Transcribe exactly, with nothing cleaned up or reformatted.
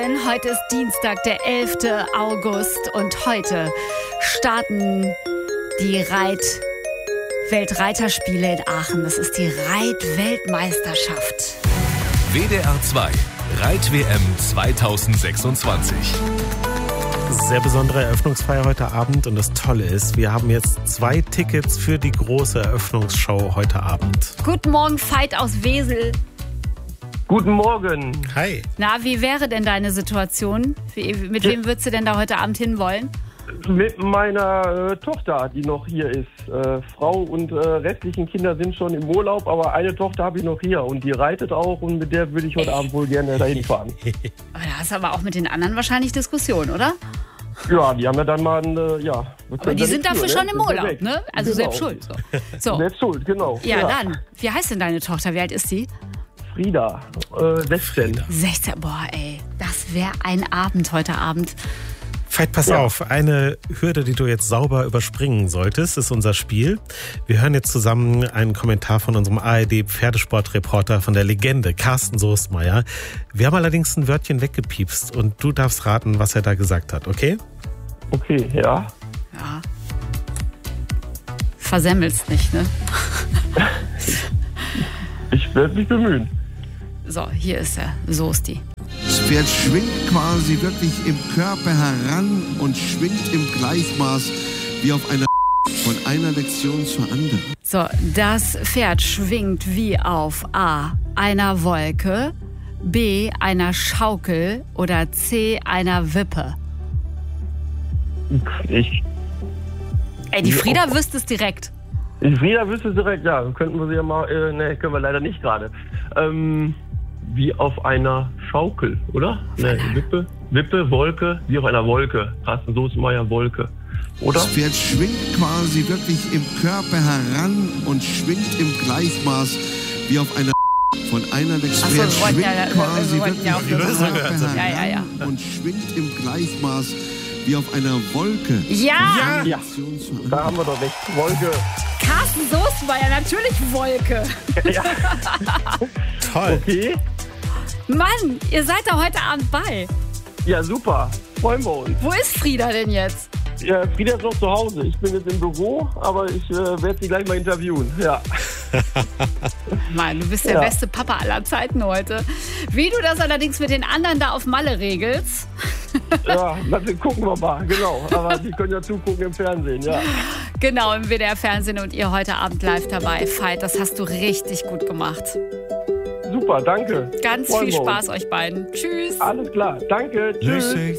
Heute ist Dienstag, der elfte August und heute starten die Reit Weltreiterspiele in Aachen. Das ist die Reit-Weltmeisterschaft. W D R zwei Reit-W M zweitausendsechsundzwanzig. Sehr besondere Eröffnungsfeier heute Abend und das Tolle ist, wir haben jetzt zwei Tickets für die große Eröffnungsshow heute Abend. Guten Morgen, Veit aus Wesel. Guten Morgen. Hi. Na, wie wäre denn deine Situation? Wie, mit wem würdest du denn da heute Abend hinwollen? Mit meiner äh, Tochter, die noch hier ist. Äh, Frau und äh, restlichen Kinder sind schon im Urlaub, aber eine Tochter habe ich noch hier und die reitet auch und mit der würde ich heute Abend wohl gerne dahin fahren. Da hast du aber auch mit den anderen wahrscheinlich Diskussion, oder? Ja, die haben ja dann mal ein, äh, ja. Aber die sind dafür für, schon ne? im Urlaub, ne? Also genau. selbst schuld. So. So. Selbst schuld, genau. Ja, ja, dann. Wie heißt denn deine Tochter? Wie alt ist sie? Frieda, äh, sechzehn. sechzehn, boah ey, das wäre ein Abend heute Abend. Veit, pass ja. auf, eine Hürde, die du jetzt sauber überspringen solltest, ist unser Spiel. Wir hören jetzt zusammen einen Kommentar von unserem A R D-Pferdesportreporter von der Legende, Carsten Soestmeier. Wir haben allerdings ein Wörtchen weggepiepst und du darfst raten, was er da gesagt hat, okay? Okay, ja. Ja. Versemmelst nicht, ne? Ich werde mich bemühen. So, hier ist er, Soesti. Das Pferd schwingt quasi wirklich im Körper heran und schwingt im Gleichmaß wie auf einer von einer Lektion zur anderen. So, das Pferd schwingt wie auf A, einer Wolke, B, einer Schaukel oder C, einer Wippe. Ich. Ey, die Frieda wüsste es direkt. Die Frieda wüsste es direkt, ja. Könnten wir sie ja mal, äh, ne, können wir leider nicht gerade. Ähm, wie auf einer Schaukel, oder? Ne, Wippe, Wippe, Wolke, wie auf einer Wolke. Carsten Soestmeier, Wolke, oder? Das Pferd schwingt quasi wirklich im Körper heran und schwingt im Gleichmaß wie auf einer von einer Lektion. Ach so, wir wollten ja, quasi wir wollten ja auch wirklich im Lösung Körper hören. Ja, ja, ja. heran und schwingt im Gleichmaß wie auf einer Wolke. Ja! Ja, da haben wir doch recht. Wolke. Carsten Soestmeier, natürlich Wolke. Ja. Toll. Okay. Mann, ihr seid da heute Abend bei. Ja, super. Freuen wir uns. Wo ist Frieda denn jetzt? Ja, Frieda ist noch zu Hause. Ich bin jetzt im Büro, aber ich äh, werde sie gleich mal interviewen. Ja. Mann, du bist der Ja. beste Papa aller Zeiten heute. Wie du das allerdings mit den anderen da auf Malle regelst. Ja, dann gucken wir mal. Genau. Aber die können ja zugucken im Fernsehen, ja. Genau, im W D R-Fernsehen und ihr heute Abend live dabei. Veit, das hast du richtig gut gemacht. Super, danke. Ganz Freuen viel wir uns. Spaß euch beiden. Tschüss. Alles klar. Danke. Tschüss.